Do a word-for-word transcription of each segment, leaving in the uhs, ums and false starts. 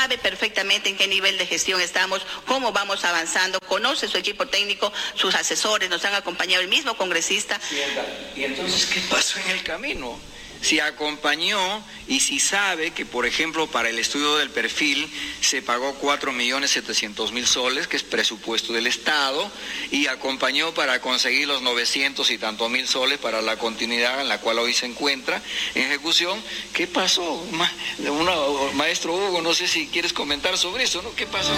sabe perfectamente en qué nivel de gestión estamos, cómo vamos avanzando, conoce su equipo técnico, sus asesores, nos han acompañado el mismo congresista. ¿Y entonces qué pasó en el camino? Si acompañó y si sabe que, por ejemplo, para el estudio del perfil se pagó cuatro millones setecientos mil soles, que es presupuesto del Estado, y acompañó para conseguir los novecientos y tantos mil soles para la continuidad en la cual hoy se encuentra en ejecución, ¿qué pasó? Ma, una, maestro Hugo, no sé si quieres comentar sobre eso, ¿no? ¿Qué pasó?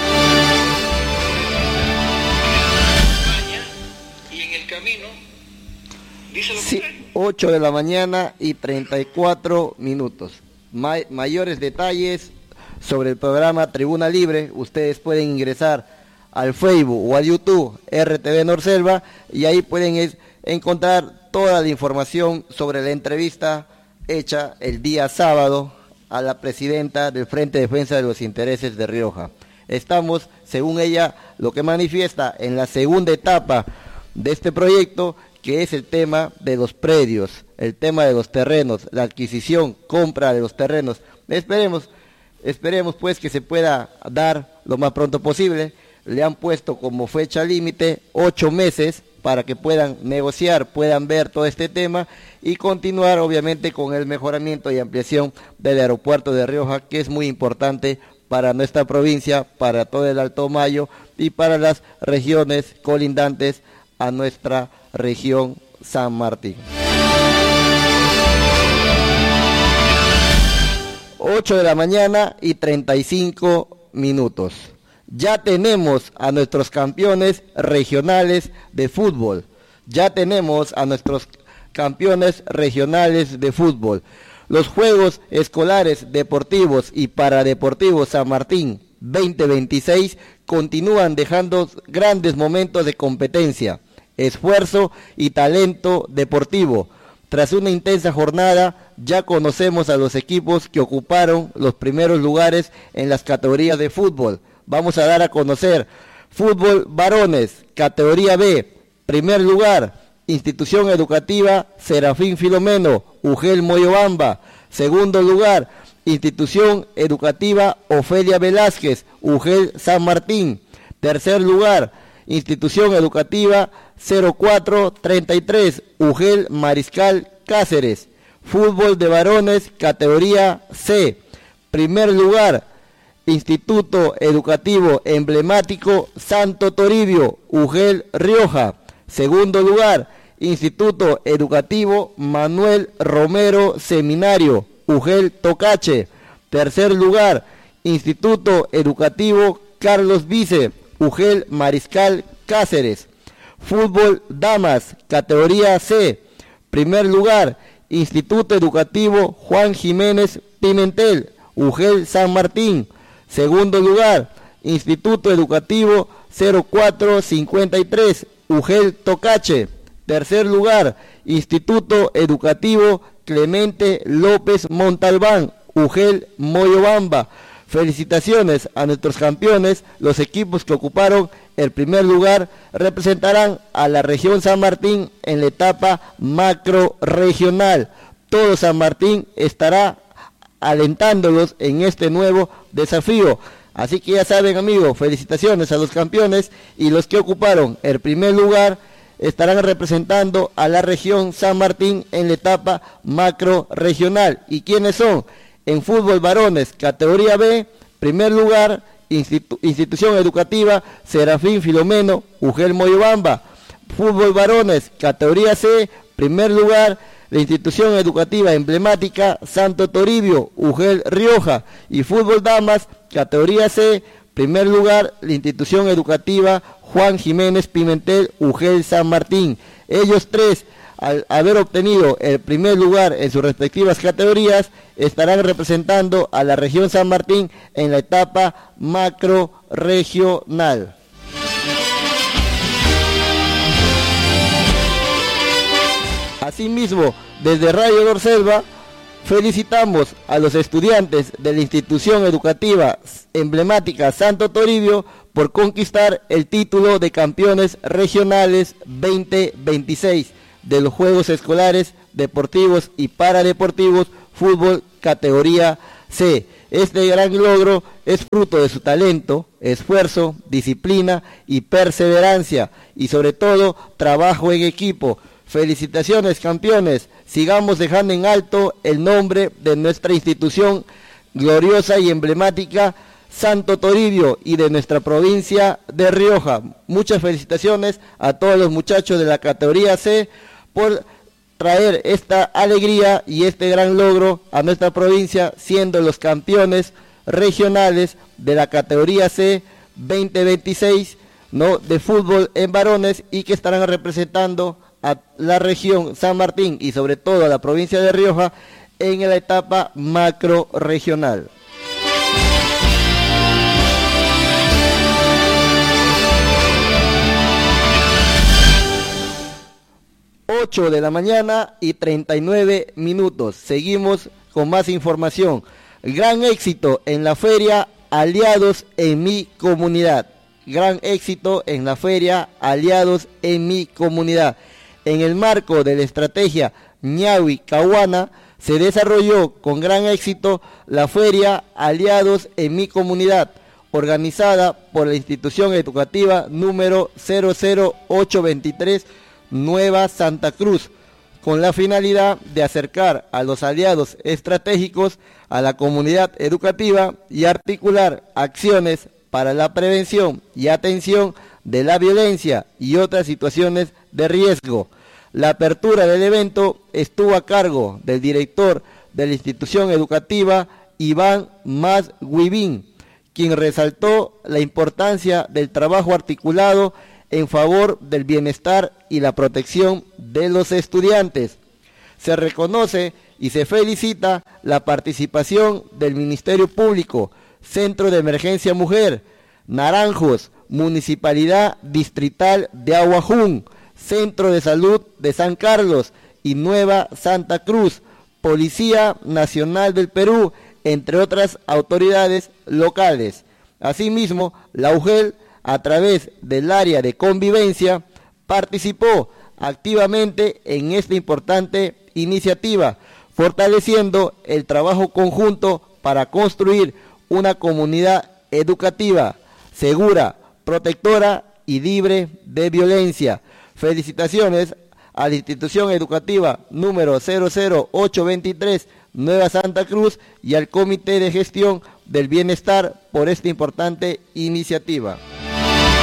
Y en el camino dice lo sí, ocho de la mañana y treinta y cuatro minutos. May, mayores detalles sobre el programa Tribuna Libre, ustedes pueden ingresar al Facebook o al YouTube R T V Norselva y ahí pueden es, encontrar toda la información sobre la entrevista hecha el día sábado a la presidenta del Frente de Defensa de los Intereses de Rioja. Estamos, según ella, lo que manifiesta en la segunda etapa de este proyecto, que es el tema de los predios, el tema de los terrenos, la adquisición, compra de los terrenos. Esperemos, esperemos pues que se pueda dar lo más pronto posible. Le han puesto como fecha límite ocho meses para que puedan negociar, puedan ver todo este tema y continuar obviamente con el mejoramiento y ampliación del aeropuerto de Rioja, que es muy importante para nuestra provincia, para todo el Alto Mayo y para las regiones colindantes a nuestra región San Martín. ocho de la mañana y treinta y cinco minutos. Ya tenemos a nuestros campeones regionales de fútbol. Ya tenemos a nuestros campeones regionales de fútbol. Los Juegos Escolares Deportivos y Paradeportivos San Martín veinte veintiséis continúan dejando grandes momentos de competencia, esfuerzo y talento deportivo. Tras una intensa jornada, ya conocemos a los equipos que ocuparon los primeros lugares en las categorías de fútbol. Vamos a dar a conocer: fútbol varones, categoría B, primer lugar, Institución Educativa Serafín Filomeno, Ugel Moyobamba. Segundo lugar, Institución Educativa Ofelia Velázquez, Ugel San Martín. Tercer lugar, Institución Educativa cero cuatro treinta y tres, Ugel Mariscal Cáceres. Fútbol de varones, categoría C. Primer lugar, Instituto Educativo Emblemático Santo Toribio, Ugel Rioja. Segundo lugar, Instituto Educativo Manuel Romero Seminario, Ugel Tocache. Tercer lugar, Instituto Educativo Carlos Vice, Ugel Mariscal Cáceres. Fútbol damas, categoría C. Primer lugar, Instituto Educativo Juan Jiménez Pimentel, Ugel San Martín. Segundo lugar, Instituto Educativo cero cuatro cincuenta y tres, Ugel Tocache. Tercer lugar, Instituto Educativo Clemente López Montalbán, Ugel Moyobamba. Felicitaciones a nuestros campeones. Los equipos que ocuparon el primer lugar representarán a la región San Martín en la etapa macro regional. Todo San Martín estará alentándolos en este nuevo desafío. Así que ya saben, amigos, felicitaciones a los campeones, y los que ocuparon el primer lugar estarán representando a la región San Martín en la etapa macro regional. ¿Y quiénes son? En fútbol varones, categoría B, primer lugar, Institu- Institución Educativa Serafín Filomeno, Ugel Moyobamba. Fútbol varones, categoría C, primer lugar, la Institución Educativa Emblemática Santo Toribio, Ugel Rioja. Y fútbol damas, categoría C, primer lugar, la Institución Educativa Juan Jiménez Pimentel, Ugel San Martín. Ellos tres, al haber obtenido el primer lugar en sus respectivas categorías, estarán representando a la región San Martín en la etapa macro regional. Asimismo, desde Radio Norselva felicitamos a los estudiantes de la Institución Educativa Emblemática Santo Toribio por conquistar el título de campeones regionales veinte veintiséis de los Juegos Escolares Deportivos y Paradeportivos Fútbol categoría C. Este gran logro es fruto de su talento, esfuerzo, disciplina y perseverancia, y sobre todo trabajo en equipo. Felicitaciones, campeones. Sigamos dejando en alto el nombre de nuestra institución gloriosa y emblemática, Santo Toribio, y de nuestra provincia de Rioja. Muchas felicitaciones a todos los muchachos de la categoría C por traer esta alegría y este gran logro a nuestra provincia, siendo los campeones regionales de la categoría C veinte veintiséis, ¿no?, de fútbol en varones, y que estarán representando a la región San Martín y sobre todo a la provincia de Rioja en la etapa macro regional. ocho de la mañana y treinta y nueve minutos. Seguimos con más información. Gran éxito en la feria Aliados en mi comunidad. Gran éxito en la feria Aliados en mi comunidad. En el marco de la estrategia Ñawi Cahuana, se desarrolló con gran éxito la feria Aliados en mi comunidad, organizada por la institución educativa número cero cero ocho veintitrés Nueva Santa Cruz, con la finalidad de acercar a los aliados estratégicos a la comunidad educativa y articular acciones para la prevención y atención de la violencia y otras situaciones de riesgo. La apertura del evento estuvo a cargo del director de la institución educativa, Iván Masguibín, quien resaltó la importancia del trabajo articulado en favor del bienestar y la protección de los estudiantes. Se reconoce y se felicita la participación del Ministerio Público, Centro de Emergencia Mujer, Naranjos, Municipalidad Distrital de Aguajún, Centro de Salud de San Carlos y Nueva Santa Cruz, Policía Nacional del Perú, entre otras autoridades locales. Asimismo, la U G E L, a través del área de convivencia, participó activamente en esta importante iniciativa, fortaleciendo el trabajo conjunto para construir una comunidad educativa segura, protectora y libre de violencia. Felicitaciones a la institución educativa número cero cero ocho veintitrés Nueva Santa Cruz y al Comité de Gestión del Bienestar por esta importante iniciativa.